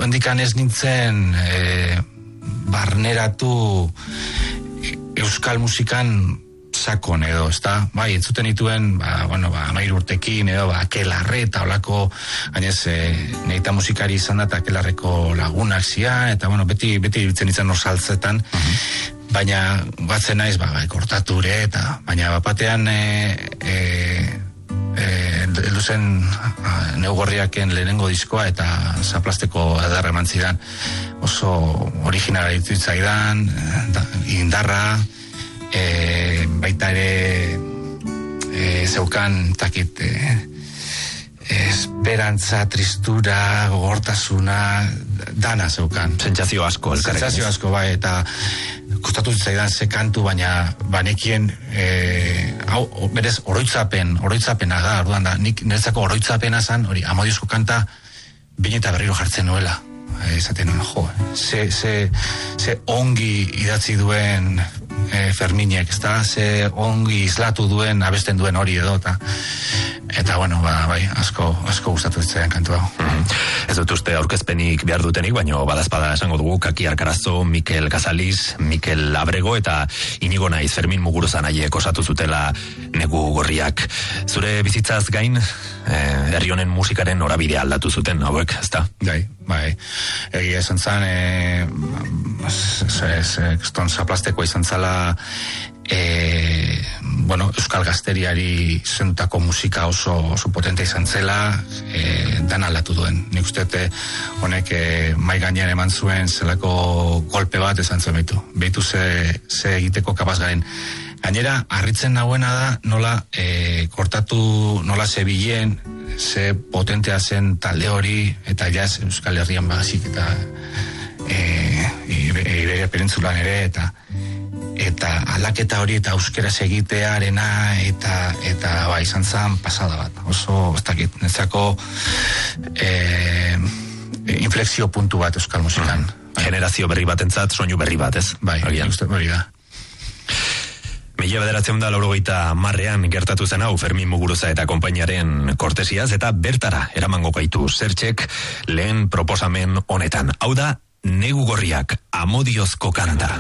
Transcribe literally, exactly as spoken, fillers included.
ondikan ez nintzen e, barneratu euskal musikan sakon edo, ezta? Bai, entzuten dituen, ba, bueno, ba, amairu urtekin edo, ba, Akelarre eta olako, gainez, e, neita musikari izan da, eta Akelarreko lagunak zia, eta, bueno, beti, beti ibiltzen izan osaltzetan, uh-huh. Baina, batzen naiz, ba, ba, kortature, eta, baina, bapatean, e, e, heldu zen Neugorriaken lehenengo diskoa eta zaplasteko ederra eman zidan, oso originala ituitzaidan, indarra, e, baita ere e, zeukan takit e, esperantza, tristura, gogortasuna, dana zeukan. Sentsazio asko, elkarrekin. Sentsazio asko, bai, eta kostatu zaidan ze kantu, baina banekien e, hau, berez, oroitzapen, oroitzapena da, orduan da, nik niretzako oroitzapena zan, hori, Amodiozko kanta, bine eta berriro jartzen nuela. Esaten nuen, jo, ze, ze, ze ongi idatzi duen e, Ferminek, ez da, ze ongi islatu duen, abesten duen hori edo, eta, eta bueno, ba, bai, asko, asko gustatu zitzaidan kantu hau. Mm-hmm. Ez dut uste aurkezpenik behar dutenik, baino badazpada esango dugu Kaki Arkarazo, Mikel Gazaliz, Mikel Abrego eta Inigo Naiz, Fermin Muguruzan haiek osatu zutela Negu Gorriak. Zure bizitzaz gain, eh, herri honen musikaren norabidea aldatu zuten, hauek, ezta? Bai, bai. Egia esan zan, e, eston zaplasteko izan zala, e, bueno, Euskal Gazteriari zentako musika oso, oso potente izan zela, e, dan aldatu duen. Nik uste honek e, mai gainean eman zuen zelako golpe bat esan zuen behitu. Behitu ze, ze egiteko kapaz garen. Gainera, harritzen nagoena da, nola e, kortatu, nola zebilen, ze potentea zen talde hori, eta jaz Euskal Herrian bagazik, eta Iberia Penintzulan ere, eta eta aldaketa hori eta euskeraz egitearena, eta, eta ba, izan zen pasada bat. Oso, ez dakit, netzako e, inflexio puntu bat Euskal musikan. Mm. Generazio berri batentzat, soinu berri bat, ez? Bai, uste berri da. Mila bederatzen da laurogeita marrean gertatu zen hau Fermin Muguruza eta konpainiaren kortesiaz, eta bertara eramango gaitu Zertxek lehen proposamen honetan. Hau da Negu Gorriak, Amodiozko kanta.